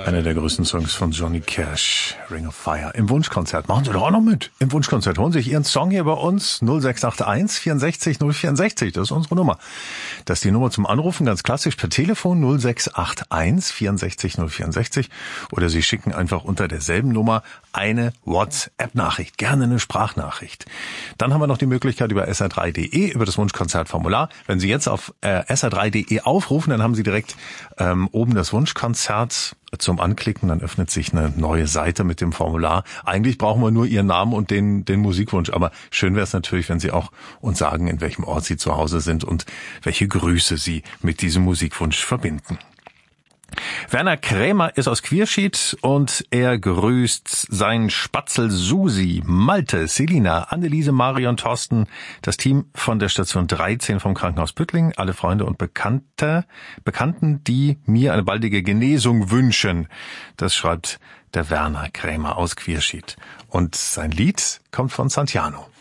Einer der größten Songs von Johnny Cash, Ring of Fire. Im Wunschkonzert. Machen Sie doch auch noch mit. Im Wunschkonzert holen Sie sich Ihren Song hier bei uns. 0681 64 064. Das ist unsere Nummer. Das ist die Nummer zum Anrufen, ganz klassisch per Telefon 0681 64 064. Oder Sie schicken einfach unter derselben Nummer eine WhatsApp-Nachricht. Gerne eine Sprachnachricht. Dann haben wir noch die Möglichkeit über sr3.de, über das Wunschkonzertformular. Wenn Sie jetzt auf sr3.de aufrufen, dann haben Sie direkt oben das Wunschkonzert zum Anklicken, dann öffnet sich eine neue Seite mit dem Formular. Eigentlich brauchen wir nur Ihren Namen und den Musikwunsch, aber schön wäre es natürlich, wenn Sie auch uns sagen, in welchem Ort Sie zu Hause sind und welche Grüße Sie mit diesem Musikwunsch verbinden. Werner Krämer ist aus Quierschied und er grüßt sein Spatzel Susi, Malte, Selina, Anneliese, Marion, Thorsten, das Team von der Station 13 vom Krankenhaus Püttling, alle Freunde und Bekannten, die mir eine baldige Genesung wünschen. Das schreibt der Werner Krämer aus Quierschied. Und sein Lied kommt von Santiano.